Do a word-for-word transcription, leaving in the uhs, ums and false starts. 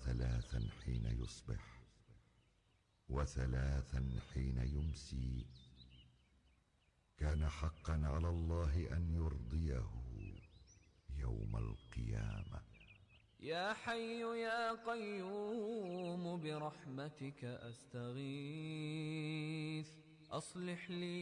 ثلاثا حين يصبح وثلاثا حين يمسي، كان حقا على الله أن يرضيه يوم القيامة. يا حي يا قيوم برحمتك أستغيث، أصلح لي